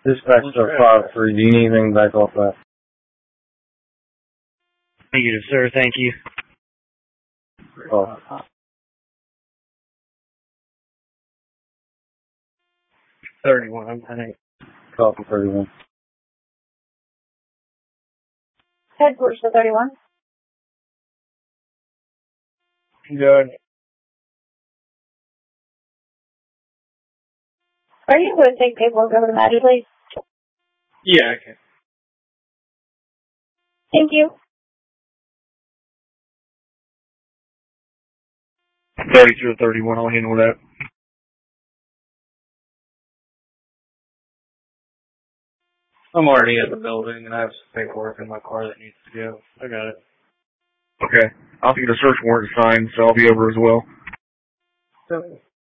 Dispatch to 5-3. Do you need anything back off that? Negative, sir. Thank you. Oh. 31, I think. Copy 31. Headquarters to 31. Good. Are you going to take paperwork over to Maddie, please? Yeah, I can. Thank you. 32 or 31, I'll handle that. I'm already at the building, and I have some paperwork in my car that needs to go. I got it. Okay. I'll get a search warrant signed, so I'll be over as well.